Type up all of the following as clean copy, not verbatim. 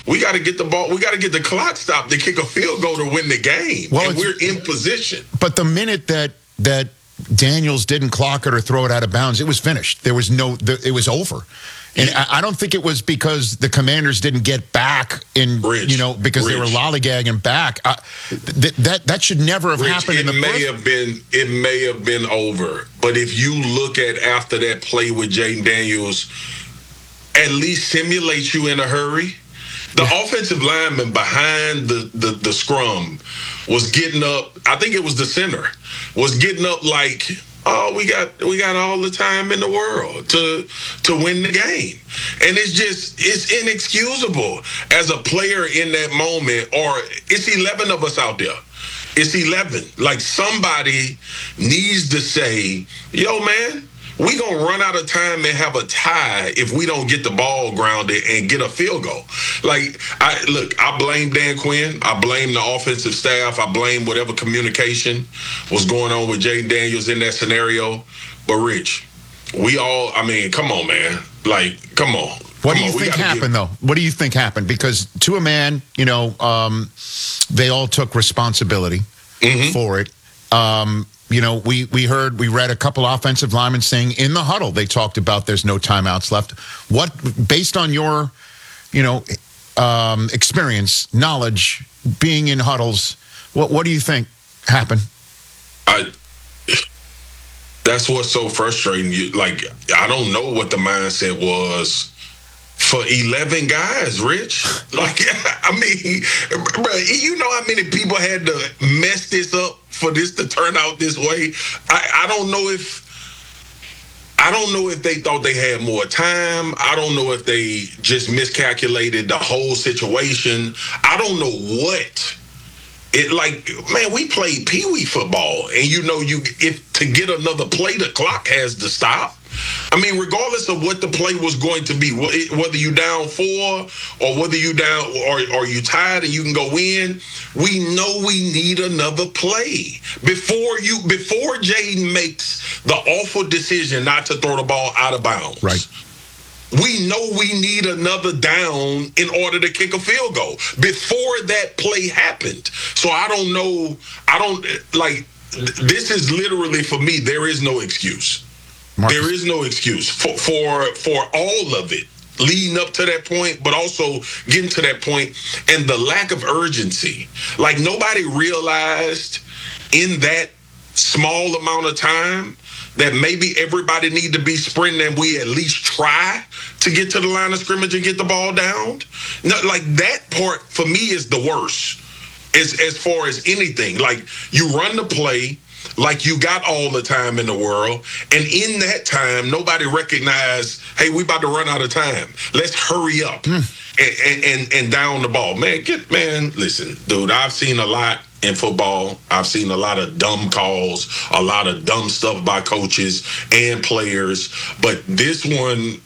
We got to get the ball. We got to get the clock stopped to kick a field goal to win the game. Well, and we're in position. But the minute that Daniels didn't clock it or throw it out of bounds, it was finished. There was it was over. And I don't think it was because the Commanders didn't get back because they were lollygagging back. That should never have happened. It may have been over. But if you look at after that play with Jayden Daniels, at least simulate you in a hurry. The offensive lineman behind the scrum was getting up. I think it was the center was getting up like, oh, we got all the time in the world to win the game. And it's inexcusable as a player in that moment, or it's 11 of us out there. It's 11. Like, somebody needs to say, yo, man, we going to run out of time and have a tie if we don't get the ball grounded and get a field goal. Like, I blame Dan Quinn. I blame the offensive staff. I blame whatever communication was going on with Jayden Daniels in that scenario. But, Rich, come on, man. Like, come on. What do you think happened, though? What do you think happened? Because to a man, they all took responsibility for it. We read a couple offensive linemen saying in the huddle, they talked about there's no timeouts left. What, based on your, experience, knowledge, being in huddles, what do you think happened? That's what's so frustrating. I don't know what the mindset was for 11 guys, Rich. Like, bro, you know how many people had to mess this up for this to turn out this way? I don't know if they thought they had more time. I don't know if they just miscalculated the whole situation. I don't know what. We played peewee football, and if to get another play, the clock has to stop. Regardless of what the play was going to be, whether you down 4 or whether you down or you tied and you can go in, we know we need another play before Jayden makes the awful decision not to throw the ball out of bounds. Right. We know we need another down in order to kick a field goal before that play happened. So I don't know. This is literally, for me, there is no excuse. Marcus. There is no excuse for all of it leading up to that point, but also getting to that point and the lack of urgency. Like, nobody realized in that small amount of time that maybe everybody need to be sprinting and we at least try to get to the line of scrimmage and get the ball down. No, like, that part for me is the worst as far as anything. Like, you run the play like you got all the time in the world, and in that time, nobody recognized, hey, we about to run out of time. Let's hurry up and down the ball. Listen, dude, I've seen a lot in football. I've seen a lot of dumb calls, a lot of dumb stuff by coaches and players. But this one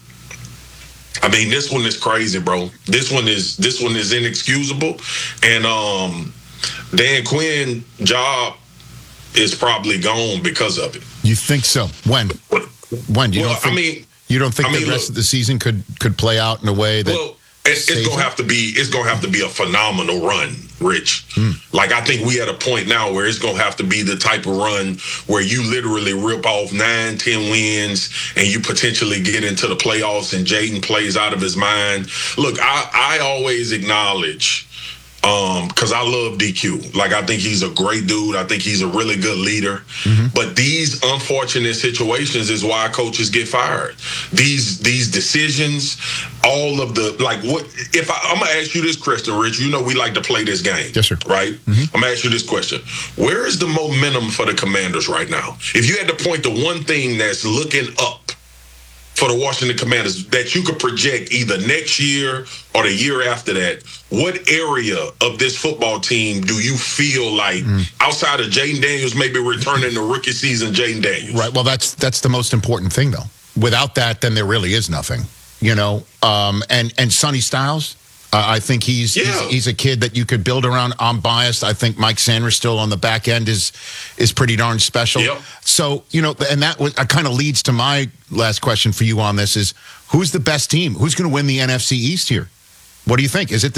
is crazy, bro. This one is inexcusable. And Dan Quinn's job is probably gone because of it. You think so? When? You don't think the rest of the season could play out in a way that? Well, it's gonna have to be a phenomenal run, Rich. Like, I think we at a point now where it's gonna have to be the type of run where you literally rip off 9-10 wins and you potentially get into the playoffs and Jayden plays out of his mind. Look, I always acknowledge, because I love DQ. Like, I think he's a great dude. I think he's a really good leader. But these unfortunate situations is why coaches get fired. These decisions, all of the, like, what if I'm gonna ask you this question, Rich? You know we like to play this game. Yes, sir. Right? I'm gonna ask you this question. Where is the momentum for the Commanders right now? If you had to point to one thing that's looking up for the Washington Commanders that you could project either next year or the year after that, what area of this football team do you feel like, outside of Jayden Daniels maybe returning to rookie season Jayden Daniels? Right. Well, that's the most important thing, though. Without that, then there really is nothing. And Sonny Styles, I think he's a kid that you could build around. I'm biased. I think Mike Sanders still on the back end is pretty darn special. Yep. So, and that kind of leads to my last question for you on this is, who's the best team? Who's going to win the NFC East here? What do you think? Is it